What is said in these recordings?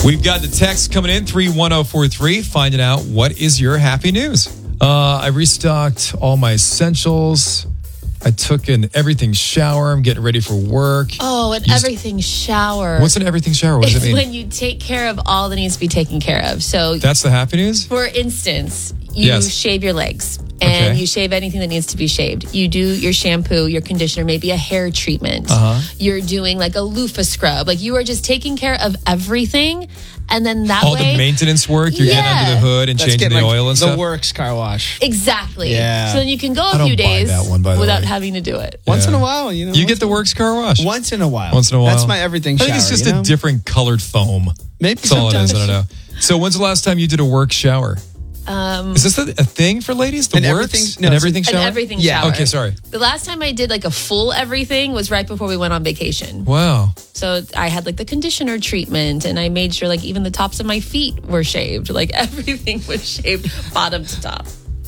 We've got the text coming in, 31043, finding out what is your happy news. I restocked all my essentials. I took an everything shower. I'm getting ready for work. Oh, an everything shower. What's an everything shower? What does it mean? It's when you take care of all that needs to be taken care of. So that's the happy news? For instance, you shave your legs and you shave anything that needs to be shaved. You do your shampoo, your conditioner, maybe a hair treatment. You're doing like a loofah scrub. Like you are just taking care of everything. And then that all way, the maintenance work, you're getting under the hood and changing the oil and stuff. The works car wash. Exactly. Yeah. So then you can go a few days without having to do it. Once in a while, you know. You get the works car wash? Once in a while. Once in a while. That's my everything shower. I think it's just a different colored foam. Maybe that's all it is. I don't know. So when's the last time you did a work shower? Is this a thing for ladies? The works? An everything shower? An everything shower. Okay, sorry. The last time I did like a full everything was right before we went on vacation. Wow. So I had like the conditioner treatment and I made sure like even the tops of my feet were shaved. Like everything was shaved bottom to top.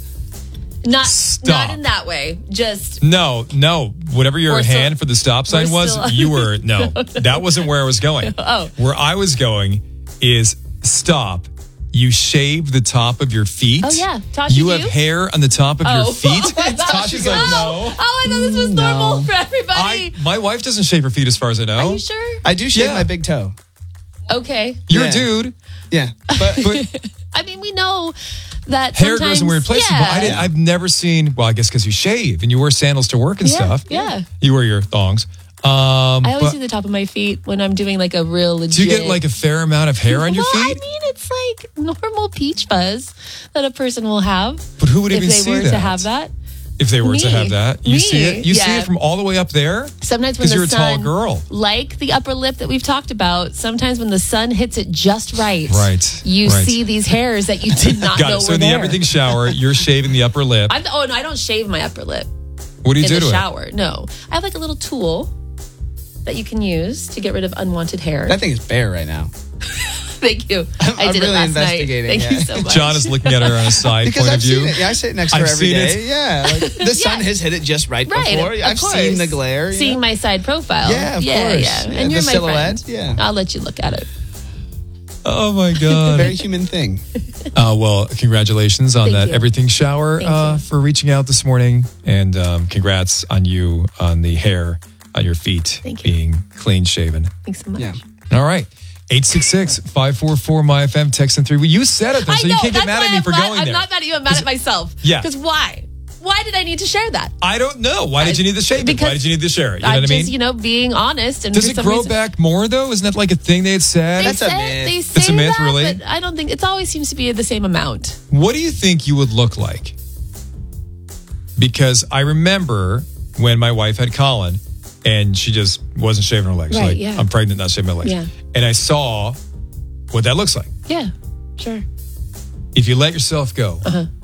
Not in that way. Just No. Whatever your hand for the stop sign was, you were that wasn't where I was going. Where I was going is stop. You shave the top of your feet. Oh, yeah. Tasha, you have hair on the top of your feet. Tasha's like, no. I thought this was normal for everybody. My wife doesn't shave her feet as far as I know. Are you sure? I do shave my big toe. Okay. You're a dude. Yeah. But I mean, we know that hair goes in weird places, but I've never seen, well, I guess because you shave and you wear sandals to work and stuff. Yeah. You wear your thongs. I always do the top of my feet when I'm doing like a real legit. Do you get like a fair amount of hair on your feet? I mean, it's like normal peach fuzz that a person will have. But who would even see that? If they were to have that. If they were to have that. You see it? You see it from all the way up there? Sometimes when you're a tall girl. Like the upper lip that we've talked about, sometimes when the sun hits it just right. You see these hairs that you did not know were there. So in the everything shower, you're shaving the upper lip. No, I don't shave my upper lip. What do you do in to the shower? No. I have like a little tool that you can use to get rid of unwanted hair. That thing is bare right now. Thank you. I did really it last night. Thank you so much. John is looking at her on a side point of view. I sit next to her every day. Yeah, like the sun has hit it just right before. I've seen the glare. Seeing my side profile. Yeah, of course. Yeah. And you're the my silhouette. friend. Yeah. I'll let you look at it. Oh my God. Very human thing. Well, congratulations on that everything shower for reaching out this morning. And congrats on you on the hair on your feet being clean shaven. Thanks so much. Yeah. All right. 866-544-MyFM, text in 3. Well, you said it, though, so you can't get mad at me for going there. I'm not mad at you. I'm mad at myself. Yeah. Because why? Why did I need to share that? I don't know. Why did you need to shave it? Why did you need to share it? You know what I mean? Just, being honest. And does it grow back more, though? Isn't that like a thing they had said? That's a myth. They say it's a myth, that, really? but I don't think it always seems to be the same amount. What do you think you would look like? Because I remember when my wife had Colin and she just wasn't shaving her legs. Right, I'm pregnant, not shaving my legs. Yeah. And I saw what that looks like. Yeah, sure. If you let yourself go,